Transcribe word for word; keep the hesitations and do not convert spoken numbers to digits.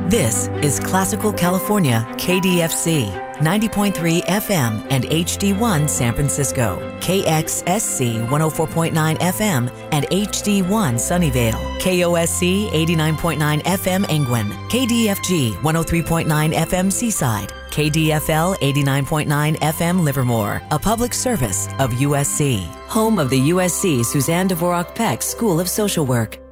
This is Classical California K D F C, ninety point three F M and H D one San Francisco, K X S C one oh four point nine F M and H D one Sunnyvale, K O S C eighty-nine point nine F M Angwin, K D F G one oh three point nine F M Seaside, K D F L eighty-nine point nine F M Livermore, a public service of U S C, home of the U S C Suzanne Dvorak Peck School of Social Work.